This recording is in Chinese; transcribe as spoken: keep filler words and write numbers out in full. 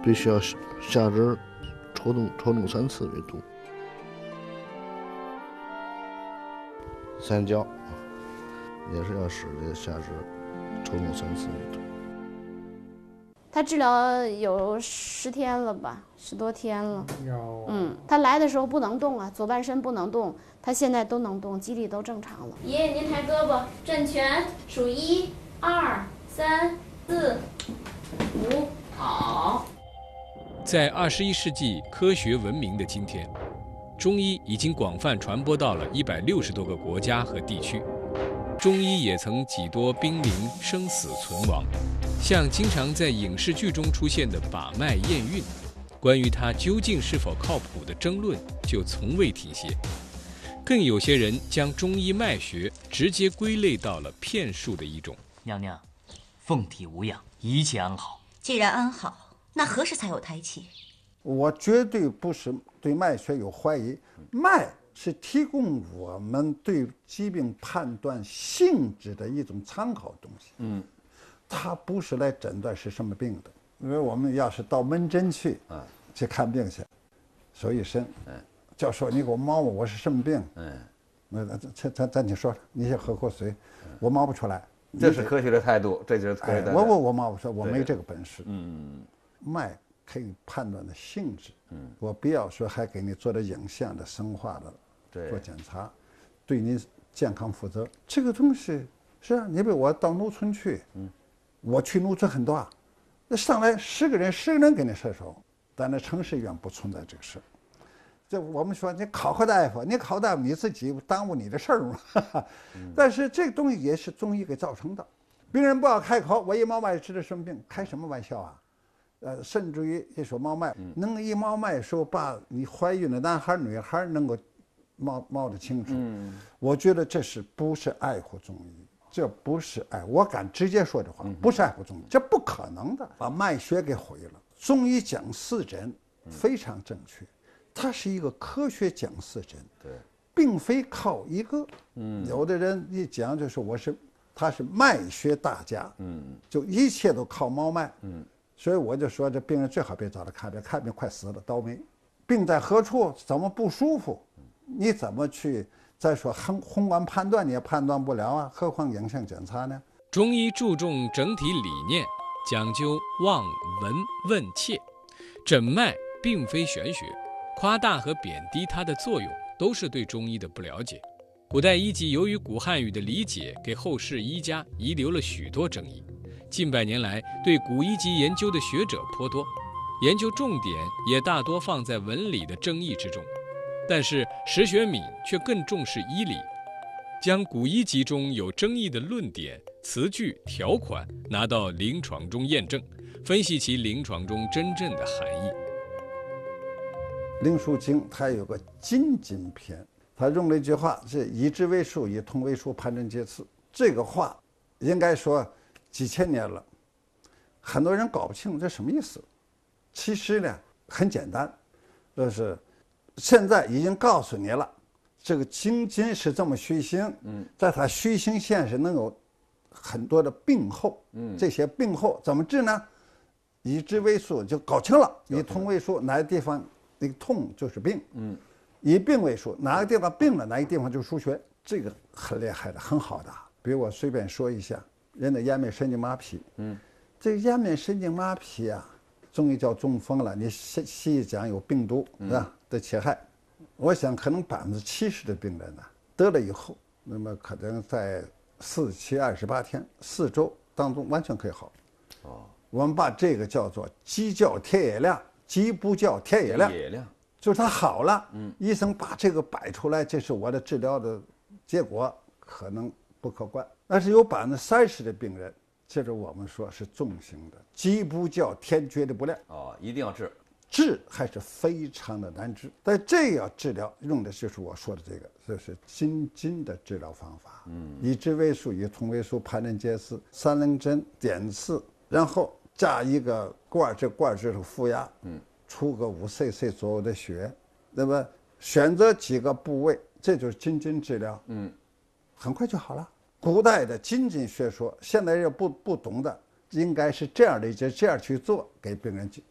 必须要下肢抽动抽动三次为度。三焦也是要使这下肢抽动三次为度。 他治疗有十天了吧，十多天了。 有。 嗯，他来的时候不能动啊，左半身不能动，他现在都能动，肌力都正常了。爷爷，您抬胳膊，正拳，数一、二、三、四、五，好。 在二十一世纪科学文明的今天，中医已经广泛传播到了一百六十多个国家和地区，中医也曾几多濒临生死存亡。像经常在影视剧中出现的把脉验孕，关于它究竟是否靠谱的争论就从未停歇。更有些人将中医脉学直接归类到了骗术的一种。 娘娘，凤体无恙，一切安好。 既然安好，那何时才有胎气？ 我绝对不是对脉学有怀疑，脉是提供我们对疾病判断性质的一种参考东西。嗯。它不是来诊断是什么病的，因为我们要是到门诊去啊，去看病去，手一伸，嗯，就说你给我摸摸我是什么病，嗯，那咱咱咱你说，你先喝口水，我摸不出来， 这是科学的态度，这就是科学的态度。 我我我摸不出来，我没这个本事。嗯，脉可以判断的性质，嗯，我不要说还给你做的影像的、生化的，对，做检查，对你健康负责。这个东西是啊，你比如我到农村去，嗯。我去农村很多啊，那上来十个人，十个人给你射手，但那城市医院不存在这个事。这我们说你考个大夫，你考大夫你自己耽误你的事儿嘛。但是这个东西也是中医给造成的。病人不要开口，我一摸脉知道什么病，开什么玩笑啊？呃，甚至于一说摸脉，能一摸脉说把你怀孕的男孩女孩能够摸摸得清楚。我觉得这是不是爱护中医？这不是爱，我敢直接说这话，不是爱护中医，这不可能的，把脉学给毁了。中医讲四诊非常正确，它是一个科学讲四诊，对，并非靠一个。嗯，有的人一讲就是我是，他是脉学大家，嗯，就一切都靠摸脉，嗯，所以我就说这病人最好别找他看病，看病快死了，倒霉。病在何处？怎么不舒服？你怎么去？再说宏宏观判断你也判断不了啊，何况影像检查呢？ 中医注重整体理念，讲究望闻问切，诊脉并非玄学，夸大和贬低它的作用都是对中医的不了解。古代医籍由于古汉语的理解，给后世医家遗留了许多争议。近百年来，对古医籍研究的学者颇多，研究重点也大多放在文理的争议之中。但是石学敏却更重视医理，将古医籍中有争议的论点、词句、条款拿到临床中验证，分析其临床中真正的含义。 灵枢经它有个精进篇，他用了一句话是以知为术，以通为术，判证皆次。这个话应该说几千年了，很多人搞不清楚这什么意思。其实呢很简单，就是现在已经告诉你了，这个经筋是这么虚形，嗯，在它虚形线是能有很多的病候，嗯，这些病候怎么治呢？以知为术就搞清了，以通为术，哪个地方那个痛就是病，嗯，以病为术，哪个地方病了，哪个地方就是输血，这个很厉害的，很好的。比如我随便说一下，人的颜面神经麻痹，嗯，这个颜面神经麻痹啊，中医叫中风了，你西西医讲有病毒，是吧？的侵害，我想可能百分之七十的病人呢得了以后，那么可能在四七二十八天四周当中完全可以好。哦，我们把这个叫做鸡叫天也亮，鸡不叫天也亮， 也亮， 就是他好了。嗯，医生把这个摆出来，这是我的治疗的结果，可能不可观。但是有百分之三十的病人，这是我们说是重型的，鸡不叫天绝对不亮。 哦，一定要治。 治还是非常的难治，但这要治疗用的就是我说的这个，这是筋经的治疗方法。嗯，以知为术，以通为术，判证皆次，三棱针点刺，然后加一个罐，这罐就是负压，嗯，出个五 C C 左右的血，那么选择几个部位，这就是筋经治疗。嗯，很快就好了。古代的筋经学说，现在人不不懂的，应该是这样的，就这样去做，给病人